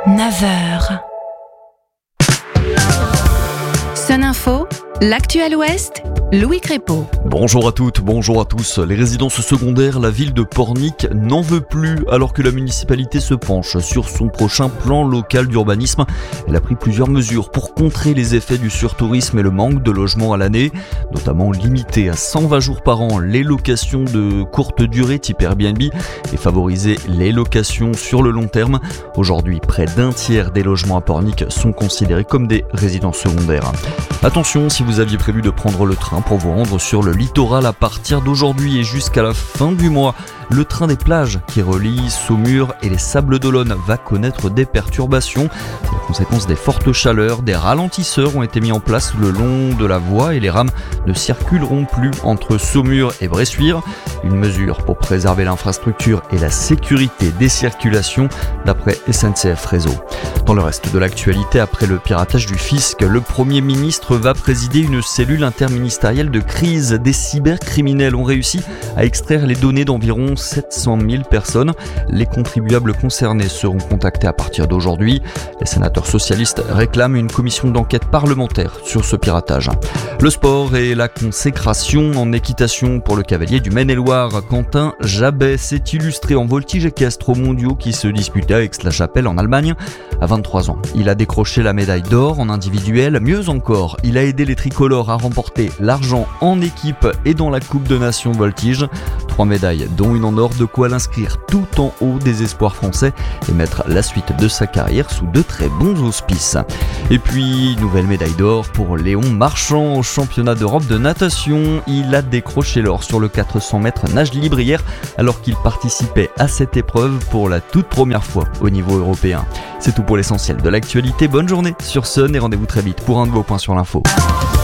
9h. Sun Info, l'actuel Ouest, Louis Crépeau. Bonjour à toutes, bonjour à tous. Les résidences secondaires, la ville de Pornic n'en veut plus alors que la municipalité se penche sur son prochain plan local d'urbanisme. Elle a pris plusieurs mesures pour contrer les effets du surtourisme et le manque de logements à l'année, notamment limiter à 120 jours par an les locations de courte durée type Airbnb et favoriser les locations sur le long terme. Aujourd'hui, près d'un tiers des logements à Pornic sont considérés comme des résidences secondaires. Attention, si vous aviez prévu de prendre le train pour vous rendre sur le littoral à partir d'aujourd'hui et jusqu'à la fin du mois, le train des plages qui relie Saumur et les Sables d'Olonne va connaître des perturbations. C'est la conséquence des fortes chaleurs. Des ralentisseurs ont été mis en place le long de la voie et les rames ne circuleront plus entre Saumur et Bressuire. Une mesure pour préserver l'infrastructure et la sécurité des circulations d'après SNCF Réseau. Dans le reste de l'actualité, après le piratage du fisc, le Premier ministre va présider une cellule interministérielle de crise. Des cybercriminels ont réussi à extraire les données d'environ 700 000 personnes. Les contribuables concernés seront contactés à partir d'aujourd'hui. Les sénateurs socialistes réclament une commission d'enquête parlementaire sur ce piratage. Le sport et la consécration en équitation pour le cavalier du Maine-et-Loire. Quentin Jabet s'est illustré en voltige équestre aux mondiaux qui se disputaient à Aix-la-Chapelle en Allemagne. À 23 ans, il a décroché la médaille d'or en individuel. Mieux encore, il a aidé les tricolores à remporter l'argent en équipe et dans la Coupe de Nations voltige. 3 médailles, dont une en or, de quoi l'inscrire tout en haut des espoirs français et mettre la suite de sa carrière sous de très bons auspices. Et puis, nouvelle médaille d'or pour Léon Marchand au championnat d'Europe de natation. Il a décroché l'or sur le 400 mètres nage libre hier alors qu'il participait à cette épreuve pour la toute première fois au niveau européen. C'est tout pour l'essentiel de l'actualité. Bonne journée sur Sun et rendez-vous très vite pour un nouveau point sur l'info.